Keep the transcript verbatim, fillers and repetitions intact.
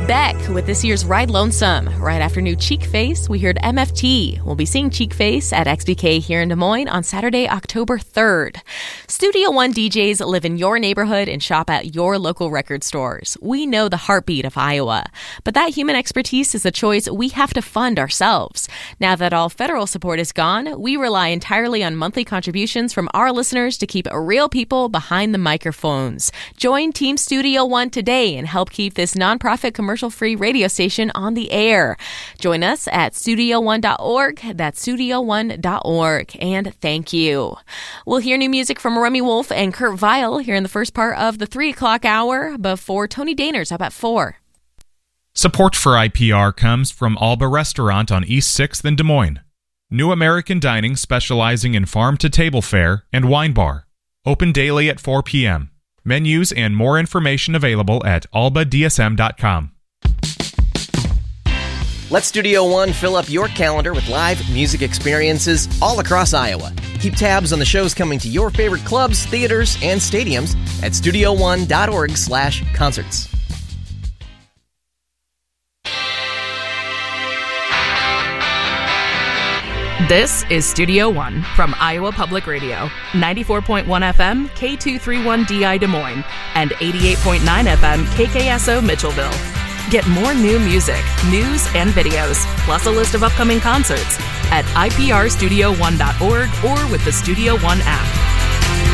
Beck with this year's Ride Lonesome. Right after new Cheek Face, we heard M F T. We'll be seeing Cheek Face at X B K here in Des Moines on Saturday, October third. Studio One D Js live in your neighborhood and shop at your local record stores. We know the heartbeat of Iowa, but that human expertise is a choice we have to fund ourselves. Now that all federal support is gone, we rely entirely on monthly contributions from our listeners to keep real people behind the microphones. Join Team Studio One today and help keep this nonprofit commercial-free radio station on the air. Join us at studio one dot org. That's studio one dot org. And thank you. We'll hear new music from Remy Wolf and Kurt Vile here in the first part of the three o'clock hour before Tony Daner's up at four. Support for I P R comes from Alba Restaurant on East sixth in Des Moines. New American Dining specializing in farm-to-table fare and wine bar. Open daily at four p.m. Menus and more information available at alba d s m dot com. Let Studio One fill up your calendar with live music experiences all across Iowa. Keep tabs on the shows coming to your favorite clubs, theaters, and stadiums at studio one dot org slash concerts. This is Studio One from Iowa Public Radio, ninety-four point one F M, K two thirty-one D I Des Moines, and eighty-eight point nine F M, K K S O Mitchellville. Get more new music, news, and videos, plus a list of upcoming concerts at I P R studio one dot org or with the Studio One app.